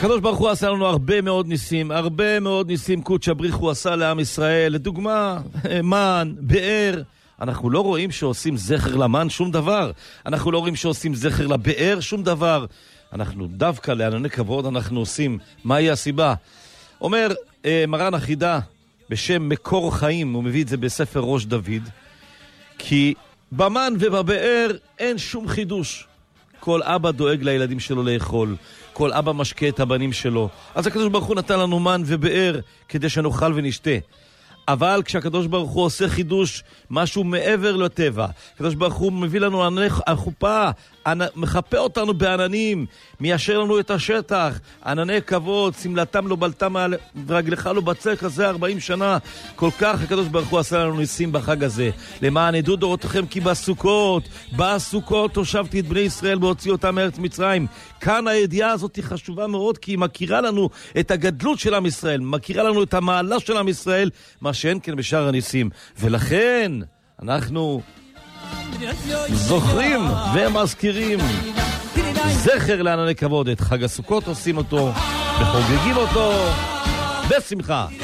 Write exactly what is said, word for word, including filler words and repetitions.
הקדוש ברוך הוא עשה לנו הרבה מאוד ניסים, הרבה מאוד ניסים קודש הבריך הוא עשה לעם ישראל. לדוגמה, מן, באר. אנחנו לא רואים שעושים זכר למן שום דבר. אנחנו לא רואים שעושים זכר לבאר שום דבר. אנחנו דווקא לענני כבוד אנחנו עושים. מהי הסיבה? אומר אה, מרן החידה בשם מקור חיים, הוא מביא את זה בספר ראש דוד, כי במן ובבאר אין שום חידוש. כל אבא דואג לילדים שלו לאכול, כל אבא משקה את הבנים שלו. אז הקדוש ברוך הוא נתן לנו מן ובאר כדי שנאכל ונשתה. אבל כשהקדוש ברוך הוא עושה חידוש, משהו מעבר לטבע, הקדוש ברוך הוא מביא לנו ענני החופה, מחפה אותנו בעננים, מיישר לנו את השטח, ענני כבוד, סמלתם לא בלטם רגלך לא בצק הזה ארבעים שנה. כל כך הקדוש ברוך הוא עשה לנו ניסים בחג הזה. למען ידעו דורותיכם כי בסוכות, בסוכות הושבתי את בני ישראל והוציא אותם מארץ מצרים. כאן הידיעה הזאת היא חשובה מאוד, כי היא מכירה לנו את הגדלות של עם ישראל, מכירה לנו את המעלה של עם ישראל, מה שאין כן בשאר הניסים. ולכן אנחנו זוכרים ומזכירים זכר לענני כבוד. את חג הסוכות עושים אותו וחוגגים אותו בשמחה.